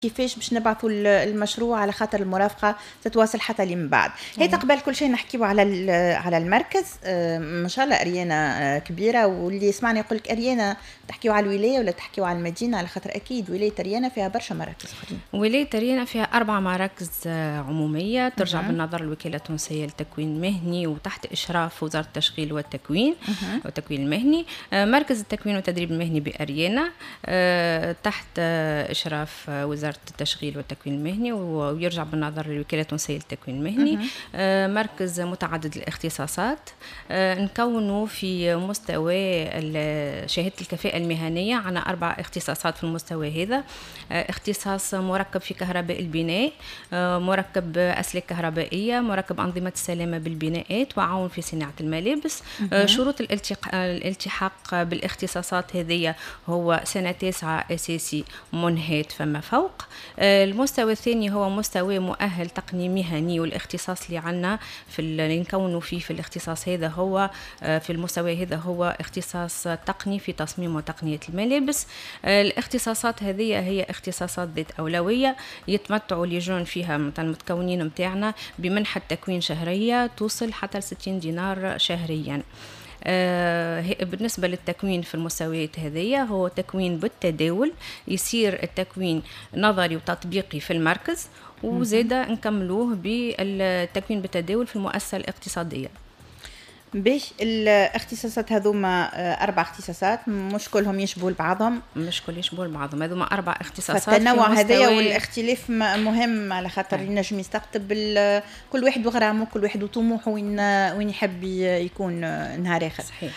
كيفاش باش نبعثوا المشروع على خاطر المرافقه تتواصل حتى لي من بعد. هي تقبل كل شيء نحكيو على المركز. ما شاء الله اريانا كبيره، واللي يسمعني يقول لك اريانا تحكيو على الولايه ولا تحكيو على المدينه، على خاطر اكيد ولايه اريانا فيها برشا مراكز اخرين. ولايه اريانا فيها 4 مراكز عموميه ترجع بالنظر الوكاله التونسيه للتكوين المهني وتحت اشراف وزاره التشغيل والتكوين والتكوين المهني. مركز التكوين والتدريب المهني باريانا تحت اشراف وزاره التشغيل والتكوين المهني ويرجع بالنظر للوكاله التونسيه للتكوين المهني. مركز متعدد الاختصاصات نكونوا في مستوى شهاده الكفاءه المهنيه. عنا 4 اختصاصات في المستوى هذا. اختصاص مركب في كهرباء البناء، مركب اسلاك كهربائيه، مركب انظمه السلامه بالبناءات، وعون في صناعه الملابس. شروط الالتحاق بالاختصاصات هذه هو سنه 9 اساسي منهات فما فوق. المستوى الثاني هو مستوى مؤهل تقني مهني، والاختصاص اللي عندنا اللي نكونوا فيه في الاختصاص هذا هو في المستوى هذا هو اختصاص تقني في تصميم وتقنية الملابس. الاختصاصات هذه هي اختصاصات ذات أولوية يتمتعوا لجون فيها مثلا المتكونين متاعنا بمنحة تكوين شهرية توصل حتى 60 دينار شهريا. بالنسبة للتكوين في المستويات هذه هو تكوين بالتداول، يصير التكوين نظري وتطبيقي في المركز، وزيدا نكملوه بالتكوين بالتداول في المؤسسة الاقتصادية. باش الاختصاصات هذوما 4 اختصاصات مش كلهم يشبهوا لبعضهم، مش كل يشبهوا لبعضهم، هذوما 4 اختصاصات. التنوع هذايا والاختلاف مهم على خاطر ينجم يستقطب كل واحد وغرامه، كل واحد وطموحه وين يحب يكون نهار اخر. صحيح.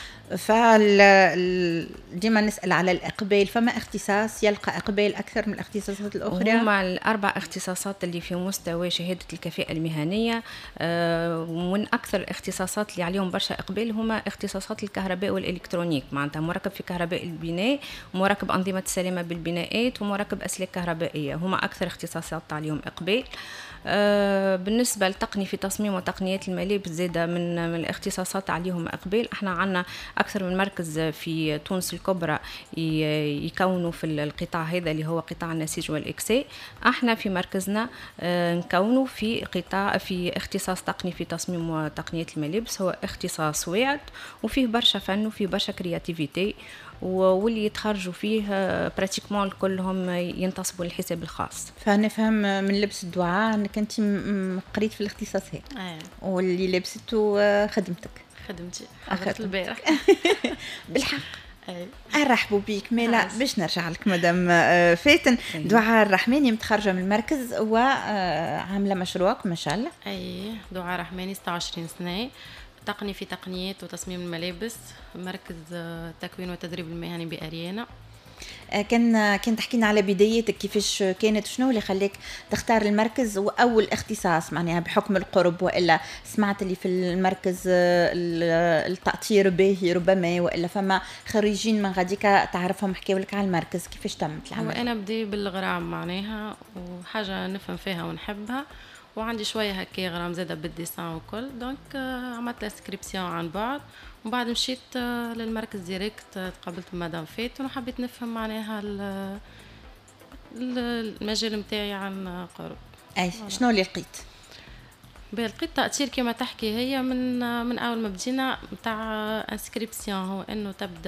ديما نسأل على الإقبال، فما اختصاص يلقى إقبال أكثر من الاختصاصات الأخرى؟ هما ال4 اختصاصات اللي في مستوى شهادة الكفاءة المهنية. ومن أكثر الاختصاصات اللي عليهم برشا إقبال هما اختصاصات الكهرباء والإلكترونيك، معناتها مركب في كهرباء البناء، ومركب أنظمة السلامة بالبناءات، ومركب أسلاك كهربائية، هما أكثر اختصاصات عليهم إقبال. بالنسبة لتقني في تصميم وتقنيات الملابس زادة من الاختصاصات عليهم إقبال. احنا عنا أكثر من مركز في تونس الكبرى يكونوا في القطاع هذا اللي هو قطاع النسيج والإكساء. احنا في مركزنا نكونوا في اختصاص تقني في تصميم وتقنيات الملابس، هو اختصاص واعد وفيه برشا فن وفيه برشا كرياتيفيتي، واللي يتخرجوا فيه براتيكمون كلهم ينتصبوا للحساب الخاص. فنفهم من لبس الدعاء انك انت قريت في الاختصاص هذا. واللي لبسته خدمتي حضرت البارح. بالحق ارحبوا بيك. مالا باش نرجع لك مدام فاتن. دعاء الرحماني متخرجه من المركز وعامله مشروعك ما شاء الله. دعاء الرحماني 26 سنه، تقني في تقنيات وتصميم الملابس، مركز التكوين والتدريب المهني بأريانا. كان تحكينا على بدايتك كيفاش كانت، شنو اللي خليك تختار المركز واول اختصاص، معناها بحكم القرب والا سمعت اللي في المركز التأطير باهي ربما، والا فما خريجين من غاديك تعرفهم حكاوا لك على المركز، كيفاش تمت العمل؟ انا بدي بالغرام معناها وحاجه نفهم فيها ونحبها، وعندي شويه هكا غرام زاده بالديسان وكل، دونك عملت انسكريبسيون عن بعد، وبعد مشيت للمركز ديريكت، تقابلت بمدام فاتن وحبيت نفهم معناها المجال متاعي عن قرب. اي شنو اللي لقيت؟ لقيت تأثير كما تحكي هي من اول ما بدينا نتاع انسكريبسيون، هو انه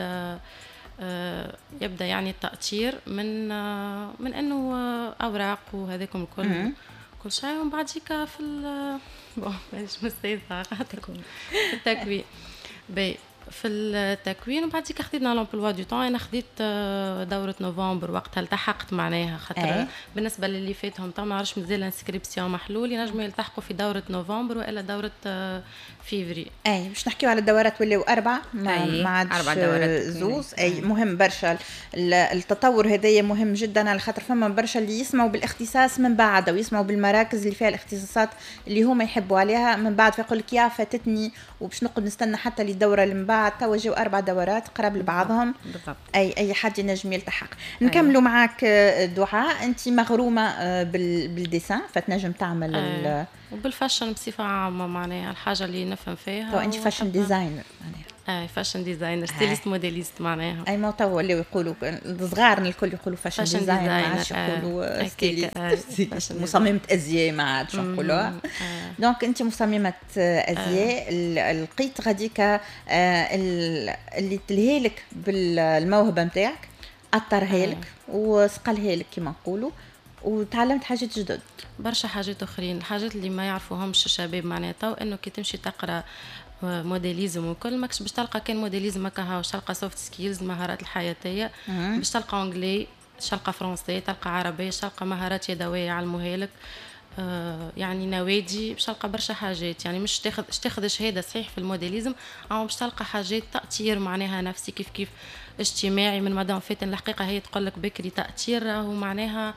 يبدا يعني التأثير من انه اوراق وهذاكم الكل كل شيء، ومن بعديك في مش مستيقظه تكون التكوين في التكوين، وبعديك خدينا لومبلوا دو طون. انا خديت دوره نوفمبر وقتها التحقت معناها، خاطر بالنسبه للي فاتهم طبعا ما نعرفش مازال انسكريبسيون محلول، ينجموا يلتحقوا في دوره نوفمبر والا دوره فيفري. باش نحكيو على الدورات ولاو 4 ما عادش 4 دورات زوز. مهم برشا التطور هذايا، مهم جدا على خاطر فما برشا اللي يسمعوا بالاختصاص من بعد او يسمعوا بالمراكز اللي فيها الاختصاصات اللي هما يحبوا عليها من بعد، فيقول لك يا فاتتني وباش نقعد نستنى حتى للدوره اللي من بعد. توا جاو 4 دورات قرب لبعضهم بالضبط. اي حد ينجم يلتحق. نكملوا معاك دعاء، انت مغرومه بالديسان فتنجم تعمل وبالفاشن بصفه عامه، معناها الحاجه اللي نفهم فيها. انت فاشن ديزاينر معناها. فاشن ديزاينر ستيليست موديليست معناها. اي ما تو اللي يقولوا الصغار الكل يقولوا فاشن ديزاينر، ما عادش يقولوا ستيليست. مصممة ازياء ما عادش نقولوها. دونك انت مصممة ازياء. لقيت غاديك اللي تلهيلك بالموهبة نتاعك، اثرها لك وسقلها لك كما نقولوا، وتعلمت حاجات جدد. برشا حاجات اخرين، الحاجات اللي ما يعرفوهمش الشباب معناتها، انه كي تمشي تقرا موديليزم وكل ماكش باش تلقى كان موديليزم هكا، باش تلقى سوفت سكيلز المهارات الحياتيه، باش تلقى انجلي، باش تلقى فرنسي، تلقى عربي، باش تلقى مهارات يدويه يعلموها لك، يعني نوادي، باش تلقى برشا حاجات. يعني مش تاخذ شهاده صحيح في الموديليزم، او باش تلقى حاجات تاثير معناها نفسي كيف اجتماعي من مدام فاتن. الحقيقه هي تقول لك بكري تاثير راهو معناها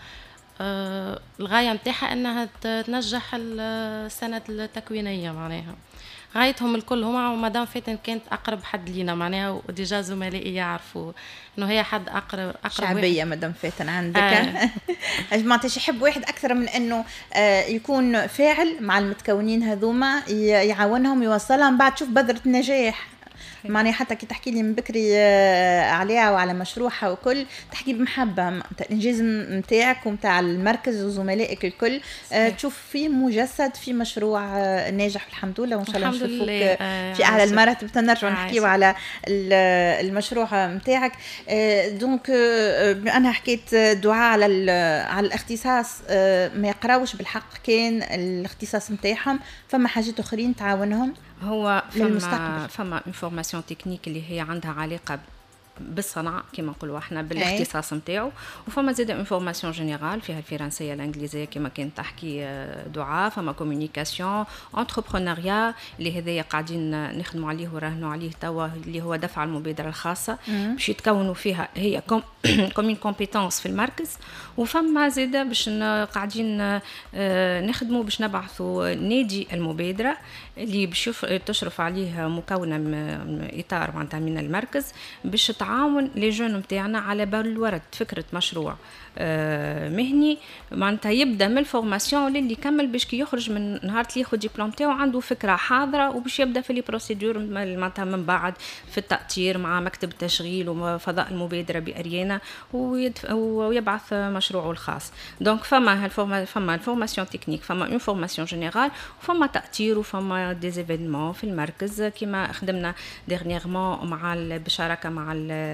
الغايه نتاعها انها تنجح السنه التكوينيه معناها. غايتهم الكل هما مدام فاتن كانت اقرب حد لينا معناها، وديجا زملائي يعرفوا انه هي حد اقرب شعبيه مدام فاتن عندك. ما يحب واحد اكثر من انه يكون فاعل مع المتكونين هذوما، يعاونهم يوصلهم بعد. شوف بذره النجاح معني حتى كي تحكي لي من بكري عليها وعلى مشروعها وكل، تحكي بمحبة الإنجاز متاعك ومتاع المركز وزملائك الكل. تشوف فيه مجسد في مشروع ناجح الحمد لله، وإن شاء الله نشوفوك في أعلى المراتب. تنرجع نحكيو على المشروع متاعك. دونك أنا حكيت دعاء على الاختصاص، ما يقراوش بالحق كان الاختصاص متاعهم، فما حاجات أخرين تعاونهم. هو فما انفورماسيون تكنيك اللي هي عندها علاقه بالصنعه كما نقولوا احنا بالاختصاص نتاعو، وفما زيد انفورماسيون جينيرال فيها الفرنسيه الانجليزيه كما كانت تحكي دعاء. فما كومونيكاسيون، انتربرونيا اللي هذايا قاعدين نخدموا عليه وراهنوا عليه توا، اللي هو دفع المبادره الخاصه باش يتكونوا فيها هي كومين كومبيتونس في المركز. وفما زيد باش قاعدين نخدموا باش نبعثوا نادي المبادره اللي باش تشرف عليه مكونه اطار معناتها من المركز، باش تعاون لي جون نتاعنا على بال الورد فكره مشروع مهني معناتها يبدا من الفورماسيون للي يكمل، باش كي يخرج من نهار اللي ياخذ ديبلوم تاعو عنده فكره حاضره، وباش يبدا في لي بروسيدور معناتها من بعد في التاطير مع مكتب التشغيل وفضاء المبادره باريانا، ويبعث مشروعه الخاص. دونك فما الفورماسيون تكنيك، فما اون فورماسيون جينيرال، وفما تاطير، وفما دي زيفينمون في المركز كما خدمنا ديرنييرمون مع بالشراكه مع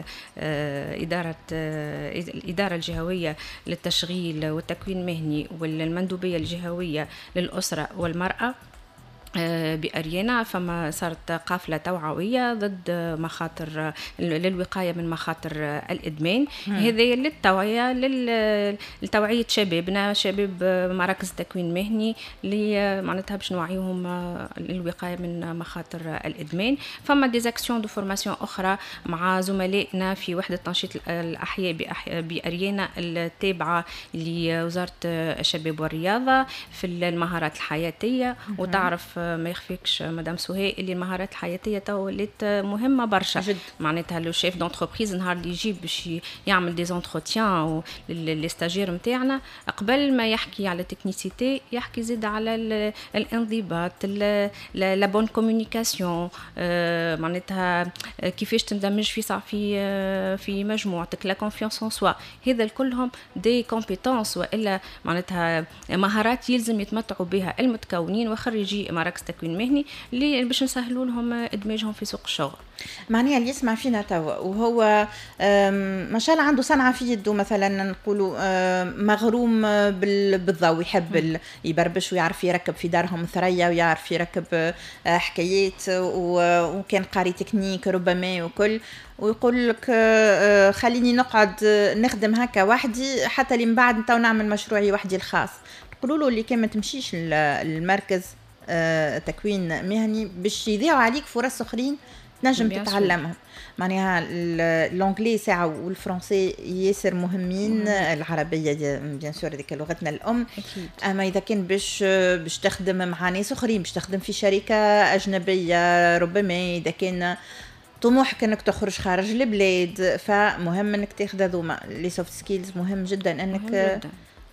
الاداره الجهويه للتشغيل والتكوين المهني والمندوبيه الجهويه للاسره والمراه بأريانا. فما صارت قافلة توعوية ضد مخاطر للوقاية من مخاطر الإدمان. هذه للتوعية لتوعية شبابنا، شباب مراكز التكوين المهني، اللي معناتها باش نوعيهم للوقاية من مخاطر الإدمان. فما ديزاكسيون دو فورماسيون أخرى مع زملائنا في وحدة تنشيط الأحياء بأريانا التابعة لوزارة الشباب والرياضة في المهارات الحياتية. وتعرف ما يخفيكش مدام سهيل اللي المهارات الحياتيه تو ولات مهمه برشا جد. معناتها لو شيف دونتربريز نهار اللي يجيب باش يعمل دي زونتروتيان لي ستاجير نتاعنا، قبل ما يحكي على تكنيسيتي يحكي زيد على الانضباط، لا بون كومونيكاسيون، معناتها كيفاش تندمج في مجموعتك، لا كونفيونس ان سوا. هذا كلهم دي كومبيتونس والا معناتها مهارات يلزم يتمتعوا بها المتكونين وخريجي مراكز تكوين مهني اللي باش نسهلوا لهم ادماجهم في سوق الشغل. معناها اللي يسمع فينا توا وهو ما شاء الله عنده صنعه في يده، مثلا نقولوا مغروم بالضوء، يحب يبربش ويعرف يركب في دارهم ثريا ويعرف يركب حكايات، وكان قاري تكنيك ربما وكل، ويقول لك خليني نقعد نخدم هكا وحدي حتى اللي من بعد تو نعمل مشروعي وحدي الخاص. نقولوا له اللي كان ما تمشيش المركز تكوين مهني باش يضيعوا عليك فرص اخرين تنجم تتعلمهم. معناها الانجلي ساعه والفرنسي ياسر مهمين، العربيه بيان سور هذيك لغتنا الام أكيد. اما اذا كان باش تخدم مع ناس اخرين، باش تخدم في شركه اجنبيه، ربما اذا كان طموحك انك تخرج خارج البلاد، فمهم انك تاخذ هذوما لي سوفت سكيلز. مهم جدا انك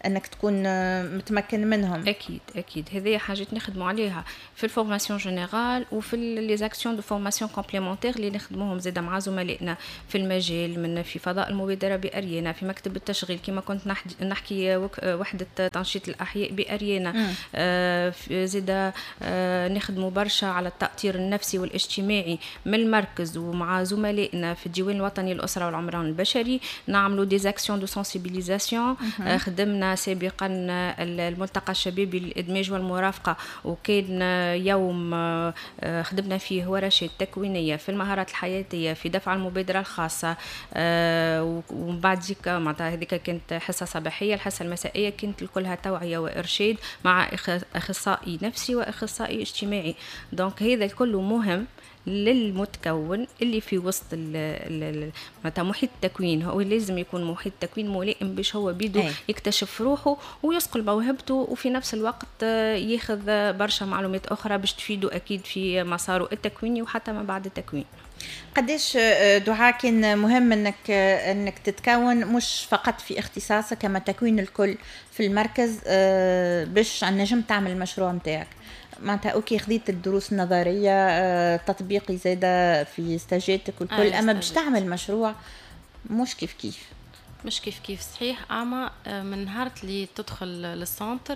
انك تكون متمكن منهم. اكيد هذه حاجات نخدموا عليها في الفورماسيون جينيرال وفي لي زاكسيون دو فورماسيون كومبليمونتير اللي نخدموهم زاده مع زملائنا في المجال، من في فضاء المبادره باريانا، في مكتب التشغيل كما كنت نحكي وحده تنشيط الاحياء باريانا. زاده نخدموا برشا على التاطير النفسي والاجتماعي من المركز، ومع زملائنا في الديوان الوطني للاسره والعمران البشري نعملوا دي زاكسيون دو سنسيبيليزاسيون. خدمنا سابقا الملتقى الشبابي للإدماج والمرافقة، وكان يوم خدمنا فيه ورشات تكوينية في المهارات الحياتية في دفع المبادرة الخاصة. ومن بعد ذيك معناتها هذيك كانت حصة صباحية. الحصة المسائية كانت كلها توعية وإرشاد مع أخصائي نفسي وأخصائي اجتماعي. دونك هذا كله مهم للمتكون اللي في وسط معناتها محيط التكوين. هو لازم يكون محيط تكوين ملائم باش هو بيدو يكتشف روحه ويصقل موهبته، وفي نفس الوقت ياخذ برشا معلومات اخرى باش تفيده اكيد في مساره التكويني وحتى ما بعد التكوين. قديش دعاء كان مهم انك تتكون مش فقط في اختصاصك كما تكوين الكل في المركز باش نجم تعمل المشروع نتاعك؟ معناتها اوكي خذيت الدروس النظريه تطبيقي زاده في استاجاتك والكل، اما باش تعمل مشروع مش كيف صحيح. اما من نهار اللي تدخل للسنتر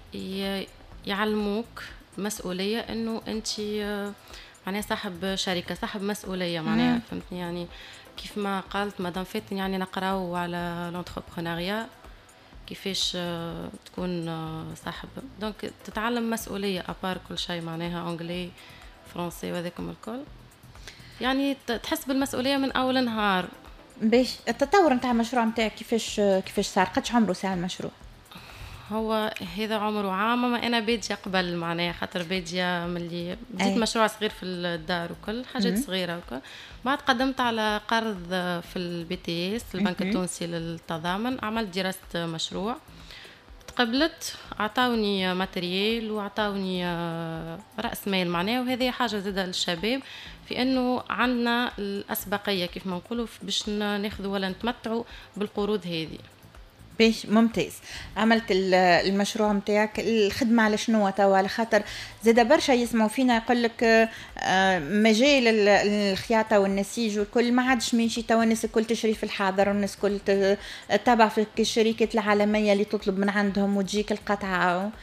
يعلموك مسؤوليه انه انت معناها صاحب شركه، صاحب مسؤوليه معناها فهمتني. يعني كيف ما قالت مدام فاتن يعني نقراو على لونتربرونيا كيفاش تكون صاحب، دونك تتعلم مسؤوليه ابار كل شيء معناها انجلي فرنسي وهذاكم الكل، يعني تحس بالمسؤوليه من اول نهار. باش التطور نتاع المشروع نتاعك كيفاش صار؟ قدش عمره ساعه المشروع؟ هو هذا عمره عام، ما انا باديه قبل معناها خاطر باديه ملي بديت مشروع صغير في الدار وكل حاجات صغيره وكل. بعد قدمت على قرض في البي تي اس البنك التونسي للتضامن، عملت دراسه مشروع، تقبلت، عطاوني ماتريال وعطاوني راس مال معناها. وهذه حاجه زاده للشباب في انه عندنا الاسبقيه كيف ما نقولوا باش ناخذوا ولا نتمتعوا بالقروض هذه. باش ممتاز. عملت المشروع نتاعك، الخدمه على شنو توا؟ على خاطر زاد برشا يسمعوا فينا يقول لك مجال الخياطه والنسيج والكل ما عادش ماشي توا، الناس الكل تشري في الحاضر والناس الكل تتابع في الشركات العالميه اللي تطلب من عندهم وتجيك القطعه.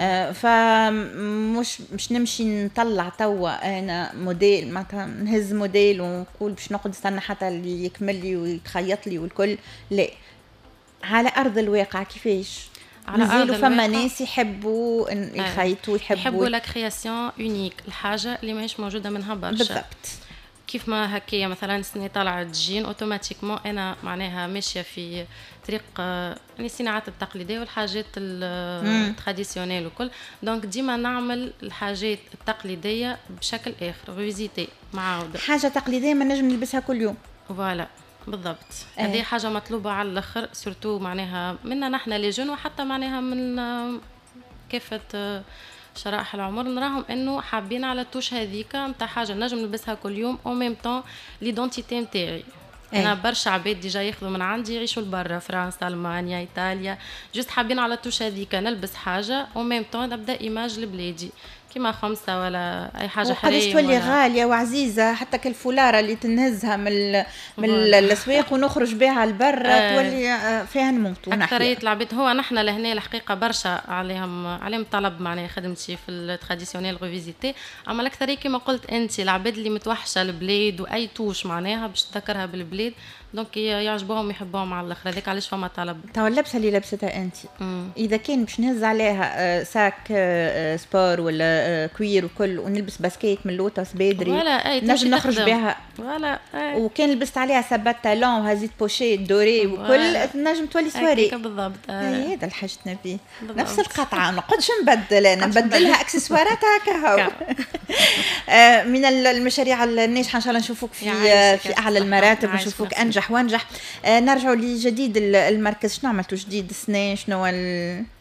فمش نمشي نطلع توا انا موديل معناتها نهز موديل ونقول باش نقعد استنى حتى اللي يكمل لي ويتخيط لي والكل. لا، على أرض الواقع كيفاش؟ على أرض الواقع فما ناس يحبوا يخيطوا، يحبوا لا كرياسيون يونيك، الحاجة اللي ماهيش موجودة منها برشا. بالضبط. كيف ما هكايا مثلا السنة طلعت جين اوتوماتيكمون انا معناها ماشيه في طريق يعني الصناعات التقليديه والحاجات التراديسيونيل وكل. دونك ديما نعمل الحاجات التقليديه بشكل اخر، ريفيزيتي معاوده، حاجه تقليديه ما نجم نلبسها كل يوم. فوالا بالضبط. هذه حاجه مطلوبه على الاخر، سورتو معناها منا نحن لي جون وحتى معناها من كافه شرائح العمر، نراهم انه حابين على التوش هذيك نتاع حاجه نجم نلبسها كل يوم او ميم طون ليدونتيتي نتاعي. انا برشا عباد ديجا ياخذوا من عندي يعيشوا لبرا، فرنسا، المانيا، ايطاليا، جست حابين على التوش هذيك نلبس حاجه او ميم طون نبدا ايماج لبلادي كيما خمسة ولا اي حاجه حريم. وقداش تولي غاليه وعزيزه، حتى كالفولاره اللي تنهزها من الاسواق ونخرج بها لبرا تولي فيها نموت. اكثريه العباد هو نحن لهنا الحقيقه برشا عليهم طلب معناها خدمتي في التراديسيونيل ريفيزيتي، اما الاكثريه كما قلت انت العباد اللي متوحشه البلاد واي توش معناها باش تذكرها بالبلاد، دونك يعجبوهم يحبوهم على الاخر. هذاك علاش فما طلب. توا اللبسه اللي لبستها انت اذا كان باش نهز عليها ساك سبور ولا كوير وكل ونلبس باسكيت من لوتس بدري نجم نخرج بها ولا وكان لبست عليها سبات تالون وهزيت بوشي دوري وكل نجم تولي سواري بالضبط. هذا الحاجتنا فيه نفس القطعه، ما نقعدش نبدل، انا نبدلها اكسسوارات هكا. من المشاريع الناجحه ان شاء الله نشوفوك في اعلى المراتب ونشوفوك انجح وانجح. نرجعوا لجديد المركز، شنو عملتوا جديد السنه؟ شنو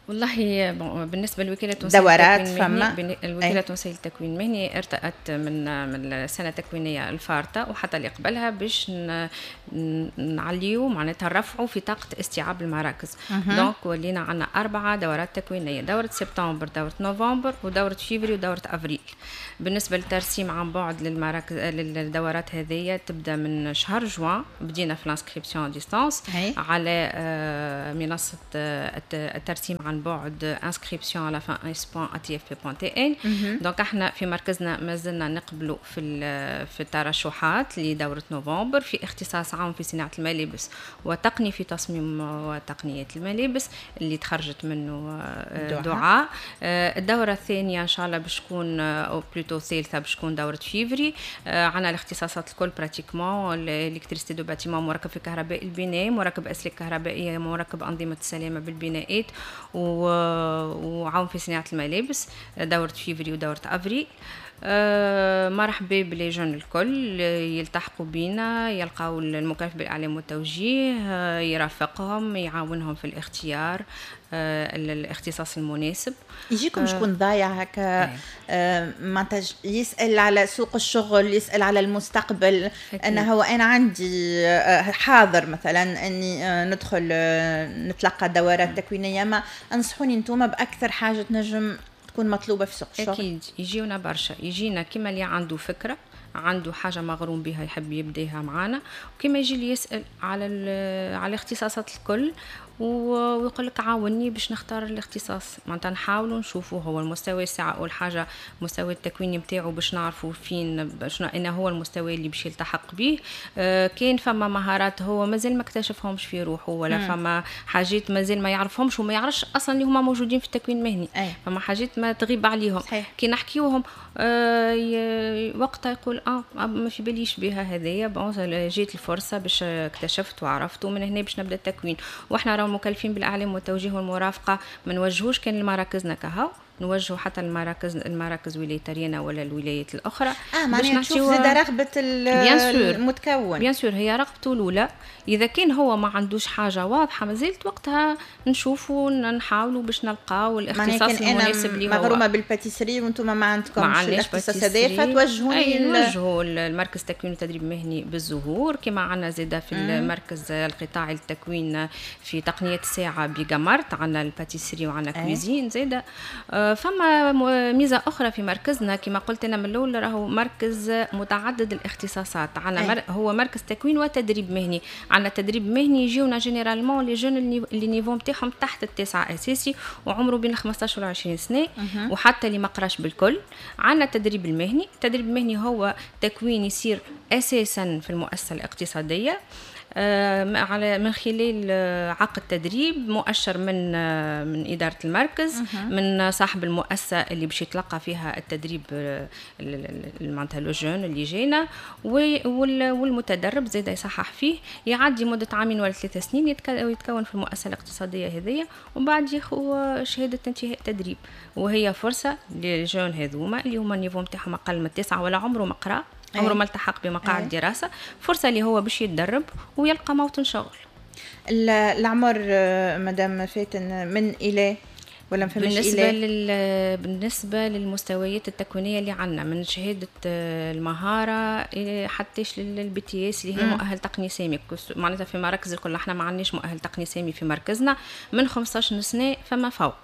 والله بالنسبه للوكاله التونسيه دورات الوكاله التونسيه للتكوين المهني ارتأت من السنه التكوينيه الفارطه وحتى اللي قبلها باش نعليو معناتها نرفعوا في طاقه استيعاب المراكز. دونك ولينا عندنا 4 دورات تكوينيه، دوره سبتمبر، دوره نوفمبر، ودوره فيفري، ودوره افريل. بالنسبه للترسيم عن بعد للمراكز للدورات هذه تبدا من شهر جوان، بدينا في الانسكريبسيون ديستانس على منصه الترسيم عن بعد انسكريبسيون على fin.atfp.tn. دونك احنا في مركزنا ما زلنا نقبلوا في الترشحات لدوره نوفمبر في اختصاص عام في صناعه الملابس وتقني في تصميم وتقنيات الملابس اللي تخرجت منه دعاء. الدوره الثانيه ان شاء الله باش تكون او بلوتو الثالثه باش تكون دوره فيفري. عندنا الاختصاصات الكل براتيكمون، الالكتريسيتي دو باتيمون، مركب في كهرباء البناء، مركب اسلاك كهربائيه، مركب انظمه السلامه بالبناءات، وعون في صناعه الملابس دوره فيفري ودوره افريل. مرحبا بلي جون الكل يلتحقوا بينا، يلقاو المكلف بالاعلام والتوجيه يرافقهم يعاونهم في الاختيار الاختصاص المناسب. يجيكم شكون ضايع هكا معناتها يسأل على سوق الشغل، يسأل على المستقبل، أنا هو أنا عندي حاضر مثلا أني ندخل نتلقى دورات تكوينية، ما أنصحوني أنتم بأكثر حاجة نجم تكون مطلوبة في سوق الشغل؟ أكيد يجيونا برشا، يجينا كما اللي عنده فكرة، عنده حاجة مغروم بها يحب يبديها معانا، وكما يجي لي يسأل على الاختصاصات الكل ويقول لك عاوني باش نختار الاختصاص. معناتها نحاولوا نشوفوا هو المستوى الساعة أول حاجة مستوى التكوين متاعو باش نعرفوا فين باش إنه هو المستوى اللي باش يلتحق به. كاين فما مهارات هو مازال ما اكتشفهمش في روحه، ولا فما حاجات مازال ما يعرفهمش وما يعرفش أصلا اللي هما موجودين في التكوين المهني. فما حاجات ما تغيب عليهم. كي نحكيوهم وقتها يقول ما في باليش بها هذيا، جيت الفرصة باش اكتشفت وعرفت، ومن هنا باش نبدأ التكوين. واحنا راهو مكلفين بالاعلام والتوجيه والمرافقه، ما نوجهوش كان لمراكزنا كهو، نوجهوا حتى المراكز ولاية ريانا ولا الولايات الاخرى. معناها تشوف زاد رغبه المتكون. بيان سور هي رغبته الاولى. اذا كان هو ما عندوش حاجه واضحه مازلت وقتها نشوفوا نحاولوا باش نلقاو الاختصاص المناسب ليه. مغرومه بالباتيسري وانتم ما عندكمش الاختصاص هذا، فتوجهوني نوجهوا المركز تكوين وتدريب مهني بالزهور، كما عندنا زاده في المركز القطاعي التكوين في تقنيه الساعه بيغامارت، عندنا الباتيسري وعندنا كويزين زاده. فما ميزه اخرى في مركزنا كما قلت انا من الاول، راهو مركز متعدد الاختصاصات. عندنا هو مركز تكوين وتدريب مهني. عندنا تدريب مهني يجيونا جينيرالمون لي جون اللي نيفو نتاعهم تحت التاسعه اساسي وعمره بين 15 و 20 سنه، وحتى اللي ما قراش بالكل. عندنا التدريب المهني. التدريب المهني هو تكوين يصير اساسا في المؤسسه الاقتصاديه من خلال عقد تدريب مؤشر من إدارة المركز، من صاحب المؤسسة اللي باش يتلقى فيها التدريب معناتها لو جون اللي جينا، والمتدرب زاد يصحح فيه، يعدي مدة 2 ولا 3 سنين يتكون في المؤسسة الاقتصادية هذية، وبعد ياخذ شهادة انتهاء التدريب. وهي فرصة للجون هذوما اللي هما النيفو نتاعهم أقل من 9 ولا عمره ما قرأ، عمره ما التحق بمقاعد دراسة، فرصة اللي هو باش يتدرب ويلقى موطن شغل. العمر مدام فاتن من إلى ولا مفهمش إلى؟ بالنسبة للمستويات التكوينية اللي عنا من شهادة المهارة حتىش للبي تي اس اللي هي مؤهل تقني سامي. معناتها في مراكز الكل احنا ما عندناش مؤهل تقني سامي في مركزنا، من 15 سنة فما فوق.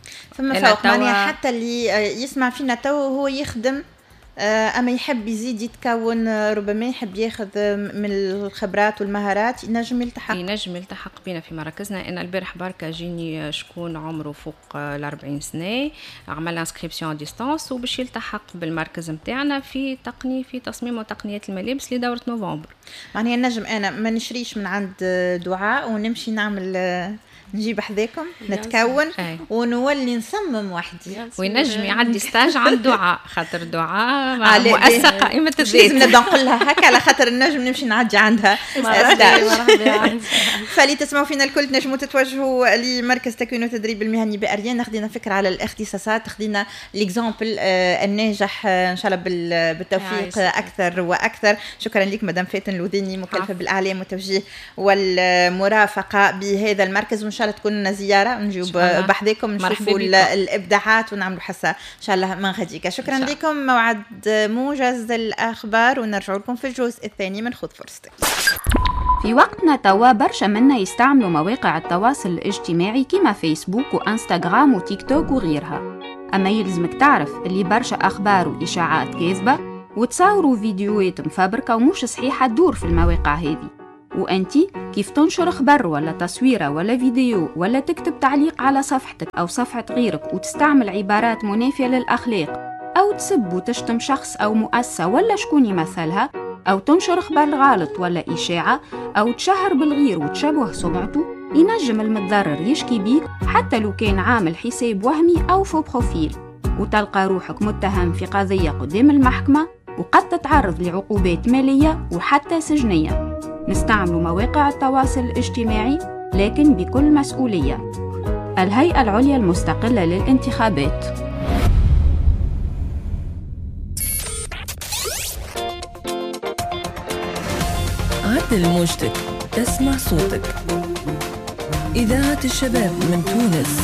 معناها حتى اللي يسمع فينا تو هو يخدم أما يحب يزيد يتكون، ربما يحب ياخذ من الخبرات والمهارات، ينجم يلتحق بنا في مركزنا. أنا البارح بركة جيني شكون عمره فوق 40 سنة عمل انسكريبسيون ديستانس وباش يلتحق بالمركز متاعنا في تصميم وتقنيات الملابس لدورة نوفمبر. معناها نجم أنا ما نشريش من عند دعاء ونمشي نعمل نجيب حذاكم نتكون ونولي نصمم وحدي، وينجم يعدي ستاج عند دعاء، خاطر دعاء مع مؤسسة قائمة الذات. لازم نبدا نقول لها هكا على خاطر النجم نمشي نعدي عندها ستاج. فاللي تسمعوا فينا الكل تنجموا تتوجهوا لمركز تكوين وتدريب المهني بأريان. خدينا فكرة على الاختصاصات، خدينا ليكزامبل الناجح ان شاء الله بالتوفيق اكثر واكثر. شكرا لك مدام فاتن الوذيني، مكلفة بالاعلام والتوجيه والمرافقة بهذا المركز، وان شاء الله تكون لنا زياره نجيب بحذاكم نشوفوا الابداعات ونعملوا حصه ان شاء الله من غديك. شكرا لكم. موعد موجز الاخبار ونرجع لكم في الجزء الثاني من خذ فرصتك. في وقتنا توا برشا منا يستعملوا مواقع التواصل الاجتماعي كما فيسبوك وانستغرام وتيك توك وغيرها، اما يلزمك تعرف اللي برشا اخبار واشاعات كاذبه وتصوروا فيديوهات مفبركه ومش صحيحه تدور في المواقع هذه، وانتي كيف تنشر خبر ولا تصويره ولا فيديو ولا تكتب تعليق على صفحتك او صفحه غيرك وتستعمل عبارات منافيه للاخلاق او تسب وتشتم شخص او مؤسسه ولا شكون يمثلها، أو تنشر خبر غلط ولا إشاعة أو تشهر بالغير وتشبه سمعته، ينجم المتضرر يشكي بيك حتى لو كان عامل حساب وهمي أو فو بروفيل، وتلقى روحك متهم في قضية قدام المحكمة وقد تتعرض لعقوبات مالية وحتى سجنية. نستعمل مواقع التواصل الاجتماعي لكن بكل مسؤولية. الهيئة العليا المستقلة للانتخابات. عدل موجتك، تسمع صوتك. إذاعة الشباب من تونس.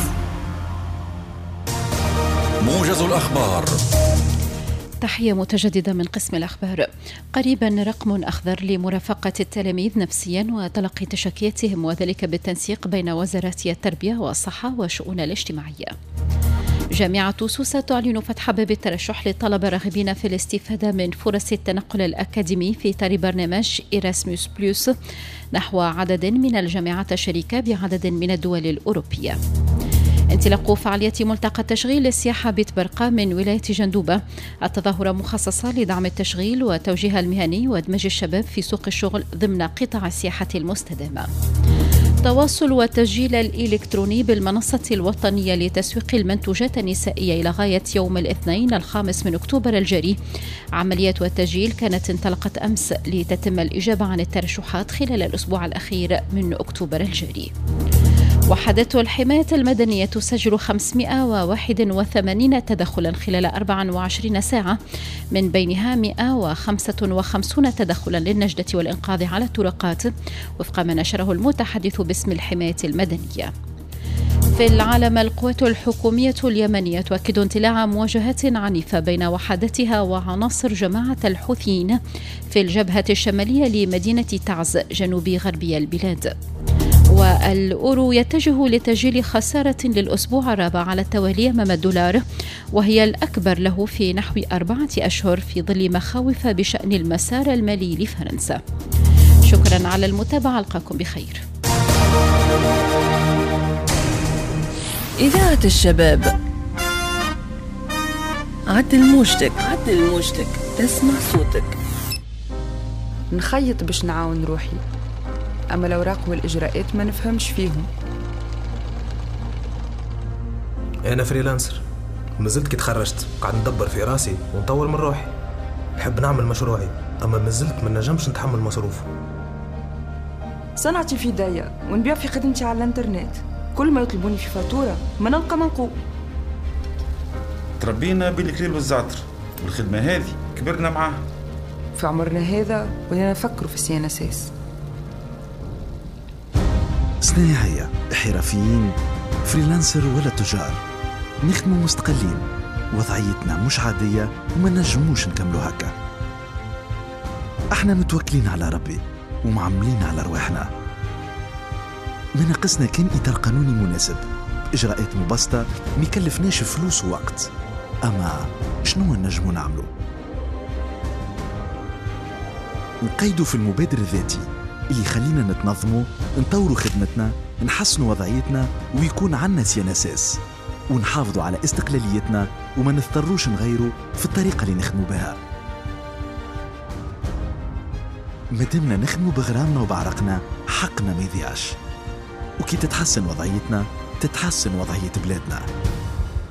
موجز الأخبار. تحية متجددة من قسم الأخبار. قريبا رقم أخضر لمرافقة التلاميذ نفسيا وتلقي تشكياتهم، وذلك بالتنسيق بين وزارات التربية والصحة والشؤون الاجتماعية. جامعة سوسة تعلن فتح باب الترشح للطلبة الراغبين في الاستفادة من فرص التنقل الأكاديمي في إطار برنامج إيراسموس بلوس نحو عدد من الجامعات الشريكة بعدد من الدول الأوروبية. انطلاق فعالية ملتقى التشغيل للسياحة بيت برقة من ولاية جندوبة، التظاهرة مخصصة لدعم التشغيل وتوجيه المهني وادماج الشباب في سوق الشغل ضمن قطاع السياحة المستدامة. التواصل والتسجيل الإلكتروني بالمنصة الوطنية لتسويق المنتوجات النسائية إلى غاية يوم الاثنين 5 أكتوبر الجاري. عملية التسجيل كانت انطلقت أمس لتتم الإجابة عن الترشحات خلال الأسبوع الأخير من أكتوبر الجاري. وحدة الحماية المدنية تسجل 581 تدخلا خلال 24 ساعة، من بينها 155 تدخلا للنجدة والإنقاذ على الطرقات وفق ما نشره المتحدث باسم الحماية المدنية. في العالم، القوات الحكومية اليمنية تؤكد اندلاع مواجهات عنيفة بين وحدتها وعناصر جماعة الحوثيين في الجبهة الشمالية لمدينة تعز جنوب غربي البلاد. والأورو يتجه لتسجيل خسارة للأسبوع الرابع على التوالي أمام الدولار، وهي الأكبر له في نحو 4 أشهر في ظل مخاوف بشأن المسار المالي لفرنسا. شكرا على المتابعة، ألقاكم بخير. إذاعة الشباب. عدل موجتك، عدل موجتك، تسمع صوتك. نخيط باش نعاون روحي، أما الأوراق والإجراءات ما نفهمش فيهم. أنا فريلانسر، مازلت كي تخرجت قاعد ندبر في راسي ونطور من روحي. نحب نعمل مشروعي، أما مازلت ما نجمش نتحمل مصروفه. صنعتي في داية ونبيع في خدمتي على الانترنت، كل ما يطلبوني في فاتورة ما نلقى منقوب. تربينا بالكليل والزعتر، والخدمة هذه كبرنا معاها. في عمرنا هذا ولينا نفكروا في السياسة. صناعية، حرفيين، فريلانسر ولا تجار، نخدموا مستقلين، وضعيتنا مش عادية وما نجموش نكملوا هكا. احنا متوكلين على ربي ومعملين على رواحنا. ما ناقصنا كان إطار قانوني مناسب، إجراءات مبسطة ما يكلفناش فلوس ووقت. أما شنو نجموا نعملوا؟ نقيدوا في المبادر الذاتي اللي يخلينا نتنظموا، نطوروا خدمتنا، نحسنوا وضعيتنا ويكون عنا سياسة، ونحافظوا على استقلاليتنا وما نضطروش نغيروا في الطريقة اللي نخدموا بها. مادامنا نخدموا بغرامنا وبعرقنا، حقنا ما يضيعش، وكي تتحسن وضعيتنا تتحسن وضعية بلادنا.